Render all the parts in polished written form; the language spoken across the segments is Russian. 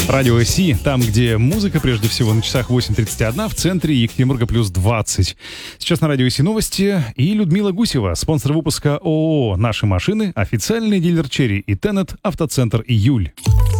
Радио Си, там, где музыка, прежде всего, на часах 8:31, в центре Екатеринбурга плюс 20. Сейчас на Радио Си новости и Людмила Гусева, спонсор выпуска ООО «Наши машины», официальный дилер Черри и Тенет, автоцентр «Июль».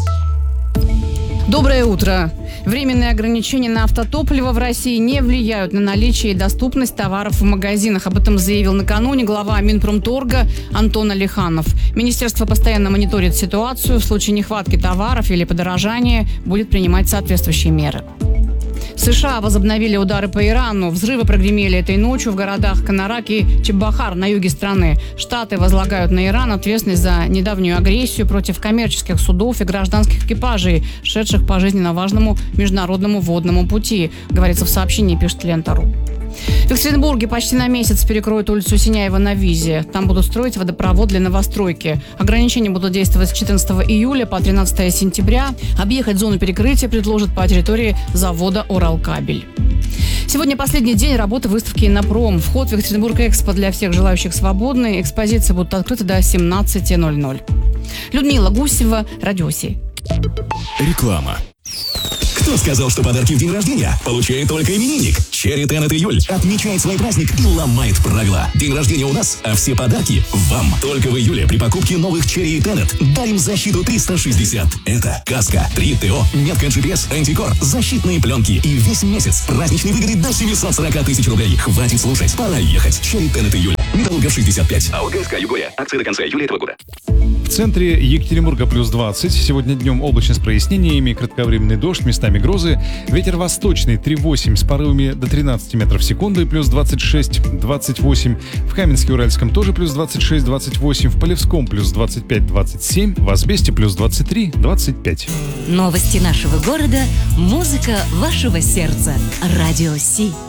Доброе утро. Временные ограничения на автотопливо в России не влияют на наличие и доступность товаров в магазинах. Об этом заявил накануне глава Минпромторга Антон Алиханов. Министерство постоянно мониторит ситуацию. В случае нехватки товаров или подорожания будет принимать соответствующие меры. США возобновили удары по Ирану. Взрывы прогремели этой ночью в городах Канарак и Чебахар на юге страны. Штаты возлагают на Иран ответственность за недавнюю агрессию против коммерческих судов и гражданских экипажей, шедших по жизненно важному международному водному пути, говорится в сообщении, пишет Лента.ру. В Екатеринбурге почти на месяц перекроют улицу Синяева на Визе. Там будут строить водопровод для новостройки. Ограничения будут действовать с 14 июля по 13 сентября. Объехать зону перекрытия предложат по территории завода «Уралкабель». Сегодня последний день работы выставки «Иннопром». Вход в Екатеринбург-Экспо для всех желающих свободный. Экспозиции будут открыты до 17:00. Людмила Гусева, Радио Си. Реклама. Кто сказал, что подарки в день рождения получает только именинник? Черри, Тенет, Июль отмечает свой праздник и ломает правила. День рождения у нас, а все подарки вам. Только в июле при покупке новых Черри и Тенет дарим защиту 360. Это каска, 3 ТО, метка GPS, антикор, защитные пленки и весь месяц праздничные выгоды до 740 тысяч рублей. Хватит слушать, пора ехать. Черри, Тенет, Июль. Металлургов 65. АО ГСК Югоя. Акции до конца июля этого года. В центре Екатеринбурга плюс 20. Сегодня днем облачно с прояснениями, кратковременный дождь, местами грозы. Ветер восточный 3,8 с порывами до 13 метров в секунду и плюс 26-28. В Каменске-Уральском тоже плюс 26-28. В Полевском плюс 25-27. В Асбесте плюс 23-25. Новости нашего города, музыка вашего сердца. Радио Си.